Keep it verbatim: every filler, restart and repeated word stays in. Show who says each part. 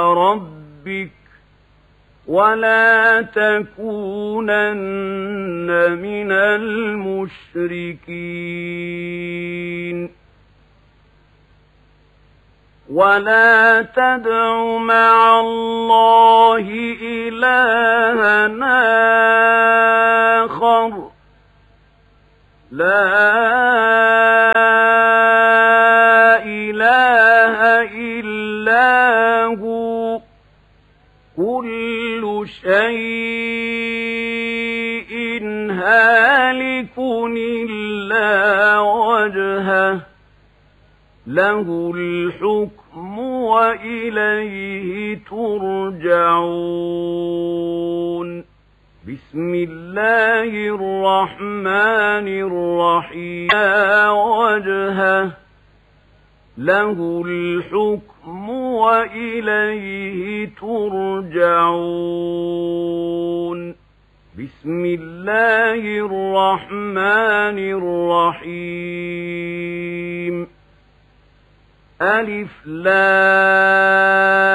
Speaker 1: ربك ولا تكونن من المشركين ولا تدع مع الله إلهًا آخر لا إله إلا هو كل شيء هالك إلا وجهه له الحكم وإليه ترجعون بسم الله الرحمن الرحيم لا وجهه له الحكم وإليه ترجعون بسم الله الرحمن الرحيم ألف لام